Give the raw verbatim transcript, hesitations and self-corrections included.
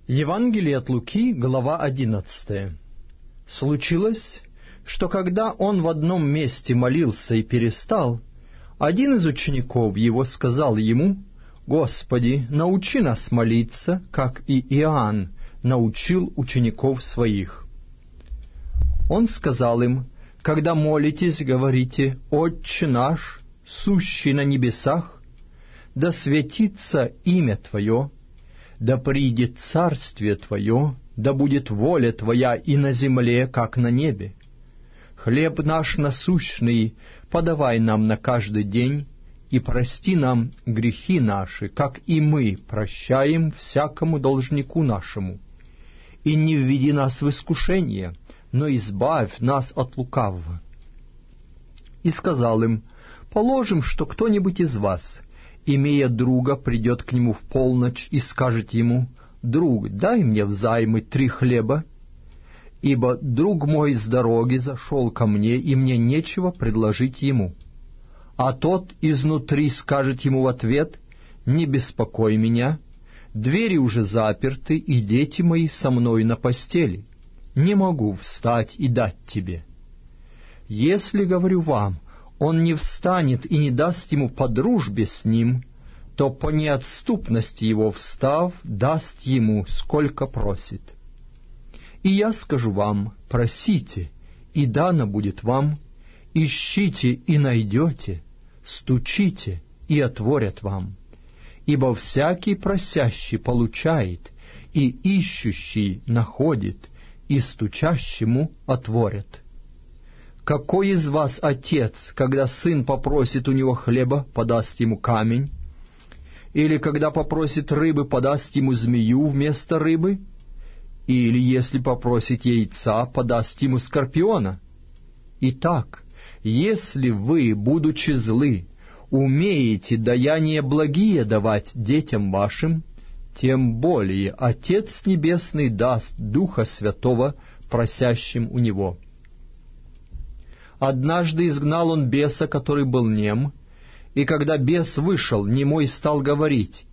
Евангелие от Луки, глава одиннадцатая. Случилось, что когда он в одном месте молился и перестал, один из учеников его сказал ему: «Господи, научи нас молиться, как и Иоанн научил учеников своих». Он сказал им: «Когда молитесь, говорите: Отче наш, сущий на небесах, да светится имя Твое, да придет царствие Твое, да будет воля Твоя и на земле, как на небе. Хлеб наш насущный подавай нам на каждый день, и прости нам грехи наши, как и мы прощаем всякому должнику нашему. И не введи нас в искушение, но избавь нас от лукавого». И сказал им: «Положим, что кто-нибудь из вас, имея друга, придет к нему в полночь и скажет ему: „Друг, дай мне взаймы три хлеба, ибо друг мой с дороги зашел ко мне, и мне нечего предложить ему». А тот изнутри скажет ему в ответ: „Не беспокой меня, двери уже заперты, и дети мои со мной на постели, не могу встать и дать тебе». Если, говорю вам, он не встанет и не даст ему по дружбе с ним, то по неотступности его встав, даст ему, сколько просит. И я скажу вам: просите, и дано будет вам, ищите, и найдете, стучите, и отворят вам. Ибо всякий просящий получает, и ищущий находит, и стучащему отворят. Какой из вас отец, когда сын попросит у него хлеба, подаст ему камень? Или когда попросит рыбы, подаст ему змею вместо рыбы? Или если попросит яйца, подаст ему скорпиона? Итак, если вы, будучи злы, умеете даяния благие давать детям вашим, тем более Отец Небесный даст Духа Святого просящим у Него. Однажды изгнал он беса, который был нем, и когда бес вышел, немой стал говорить: